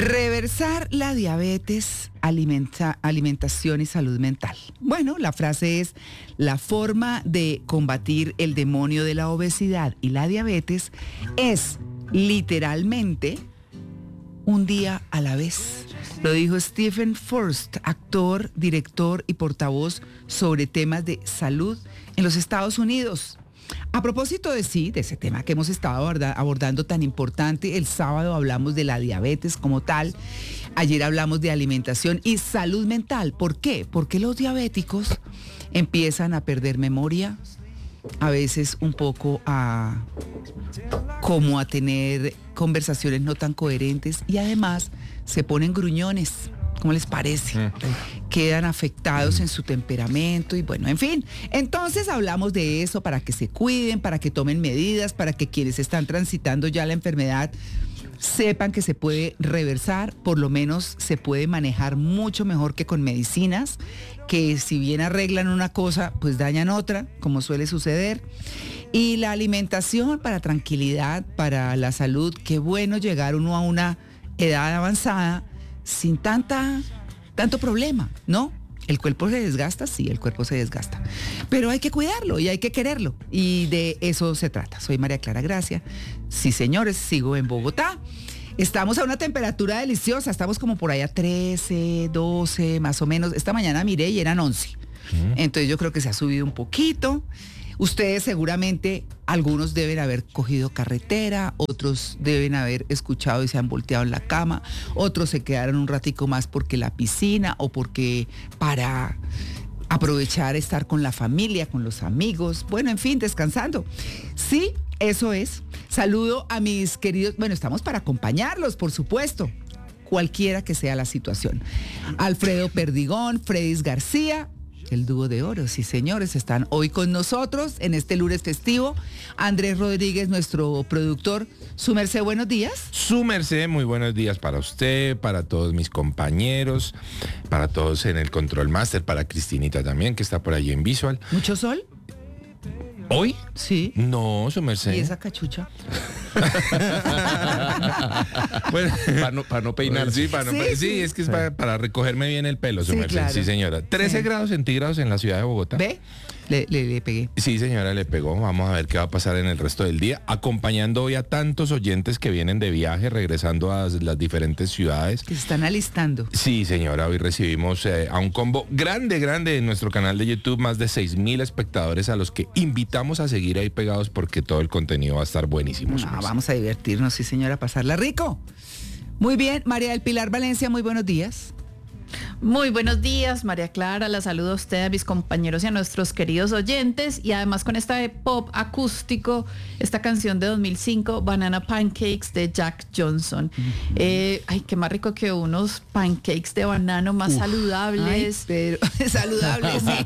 Reversar la diabetes, alimentación y salud mental. Bueno, la frase es: la forma de combatir el demonio de la obesidad y la diabetes es literalmente un día a la vez. Lo dijo Stephen Forst, actor, director y portavoz sobre temas de salud en los Estados Unidos. A propósito de ese tema que hemos estado abordando tan importante, el sábado hablamos de la diabetes como tal, ayer hablamos de alimentación y salud mental. ¿Por qué? Porque los diabéticos empiezan a perder memoria, a veces un poco como a tener conversaciones no tan coherentes y además se ponen gruñones. ¿Cómo les parece? Quedan afectados en su temperamento y bueno, en fin. Entonces hablamos de eso para que se cuiden, para que tomen medidas, para que quienes están transitando ya la enfermedad sepan que se puede reversar, por lo menos se puede manejar mucho mejor que con medicinas, que si bien arreglan una cosa, pues dañan otra, como suele suceder. Y la alimentación para tranquilidad, para la salud, qué bueno llegar uno a una edad avanzada sin tanto problema, ¿no? El cuerpo se desgasta, sí, el cuerpo se desgasta. Pero hay que cuidarlo y hay que quererlo. Y de eso se trata. Soy María Clara Gracia. Sí, señores, sigo en Bogotá. Estamos a una temperatura deliciosa. Estamos como por allá 13, 12, más o menos. Esta mañana miré y eran 11. Entonces yo creo que se ha subido un poquito. Ustedes seguramente, algunos deben haber cogido carretera, otros deben haber escuchado y se han volteado en la cama, otros se quedaron un ratico más porque la piscina o porque para aprovechar estar con la familia, con los amigos, bueno, en fin, descansando. Sí, eso es. Saludo a mis queridos, bueno, estamos para acompañarlos, por supuesto, cualquiera que sea la situación. Alfredo Perdigón, Fredis García, el dúo de oro, sí señores, están hoy con nosotros en este lunes festivo. Andrés Rodríguez, nuestro productor. Su merced, buenos días. Su merced, muy buenos días para usted, para todos mis compañeros, para todos en el Control Master, para Cristinita también, que está por allí en Visual. ¿Mucho sol? ¿Hoy? Sí. No, su merced. ¿Y esa cachucha? Bueno, para no peinarse. Sí, es que es para recogerme bien el pelo, su Sí, merced. claro. Sí, señora. 13 grados centígrados en la ciudad de Bogotá. ¿Ve? Le pegué. Sí, señora, le pegó. Vamos a ver qué va a pasar en el resto del día. Acompañando hoy a tantos oyentes que vienen de viaje, regresando a las diferentes ciudades. Que se están alistando. Sí, señora, hoy recibimos a un combo grande en nuestro canal de YouTube, más de 6,000 espectadores a los que invitamos a seguir ahí pegados porque todo el contenido va a estar buenísimo. Vamos a divertirnos, sí señora, a pasarla rico. Muy bien, María del Pilar Valencia, muy buenos días. Muy buenos días, María Clara, la saludo a usted, a mis compañeros y a nuestros queridos oyentes, y además con esta de pop acústico, esta canción de 2005, Banana Pancakes de Jack Johnson. Ay, qué más rico que unos pancakes de banano más saludables. Ay, pero saludables, sí.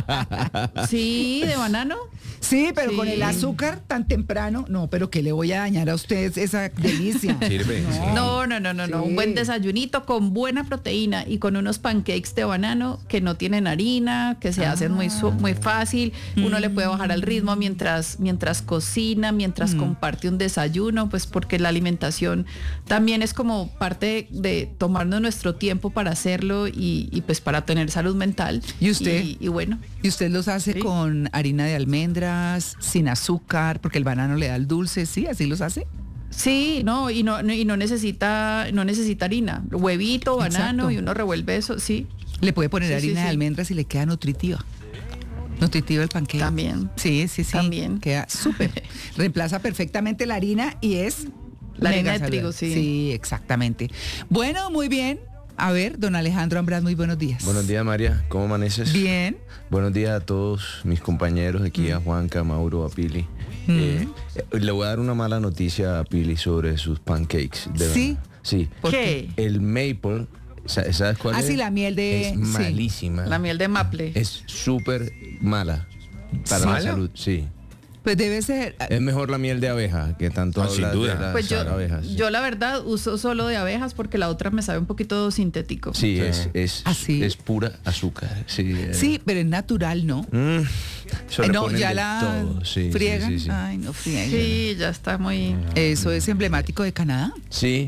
Sí, de banano. Sí, pero Sí. con el azúcar tan temprano, no, pero que le voy a dañar a ustedes esa delicia. Sirve. No, Sí. un buen desayunito con buena proteína y con unos pancakes de banano que no tienen harina, que se hacen muy fácil. Uno le puede bajar al ritmo mientras cocina, mientras comparte un desayuno, pues porque la alimentación también es como parte de tomarnos nuestro tiempo para hacerlo y pues para tener salud mental. ¿Y usted? Y bueno. ¿Y usted los hace Sí. con harina de almendras, sin azúcar, porque el banano le da el dulce? ¿Sí? ¿Así los hace? Sí, y no necesita harina, huevito, banano. Exacto. Y uno revuelve eso, sí. Le puede poner Sí, harina sí. de almendras y le queda nutritiva. Nutritivo el panqueque. También. Sí. También. Queda súper. Reemplaza perfectamente la harina y es La harina mega de trigo, saludable. sí. Sí, exactamente. Bueno, muy bien. A ver, don Alejandro Ambras, muy buenos días. Buenos días, María. ¿Cómo amaneces? Bien. Buenos días a todos mis compañeros aquí, a Juanca, a Mauro, a Pili. Le voy a dar una mala noticia a Pili sobre sus pancakes. ¿Sí? Sí. ¿Por ¿Qué? El maple, ¿sabes cuál es? Sí, la miel de... Es sí. malísima. La miel de maple. Es súper mala para ¿Mala? la salud, sí. Pues debe ser... Es mejor la miel de abeja, que tanto No, sin habla duda. de las Pues abejas. yo la verdad uso solo de abejas porque la otra me sabe un poquito sintético. Sí, Sí. es ¿sí? es pura azúcar. Sí, Sí, pero es natural, ¿no? eso le No, ponen ya de la todo. Sí, friegan. Sí, sí, sí. Ay, no frieguen. Sí, ya está muy... Eso es emblemático de Canadá. Sí,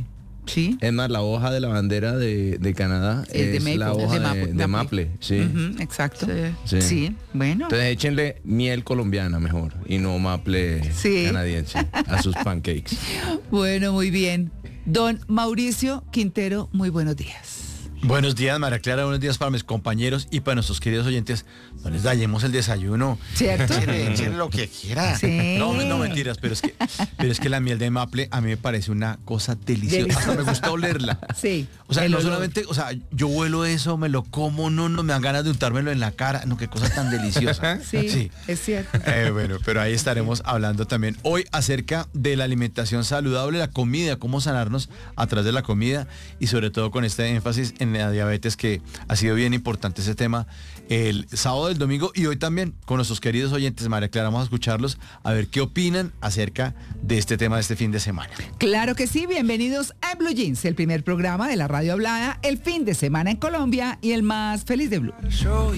Sí. Es más, la hoja de la bandera de Canadá Es de es maple, la es hoja de de maple. Sí. Ujú, exacto. Sí. Sí. Sí, bueno. Entonces échenle miel colombiana mejor y no maple Sí. canadiense a sus pancakes. Bueno, muy bien. Don Mauricio Quintero, muy buenos días. Buenos días, María Clara, buenos días para mis compañeros y para nuestros queridos oyentes. No les dañemos el desayuno. ¿Cierto? Échenle lo que quiera. Sí. No, mentiras, pero es que la miel de maple a mí me parece una cosa deliciosa. Hasta me gusta olerla. Sí. O sea, el no olor. solamente, o sea, yo huelo eso, me lo como, no me dan ganas de untármelo en la cara. No, qué cosa tan deliciosa. Sí, es cierto. Bueno, pero ahí estaremos hablando también hoy acerca de la alimentación saludable, la comida, cómo sanarnos a través de la comida y sobre todo con este énfasis en la diabetes, que ha sido bien importante ese tema el sábado, el domingo y hoy también con nuestros queridos oyentes. María Clara, vamos a escucharlos a ver qué opinan acerca de este tema de este fin de semana. Claro que sí, bienvenidos a Blue Jeans, el primer programa de la radio hablada, el fin de semana en Colombia y el más feliz de Blue.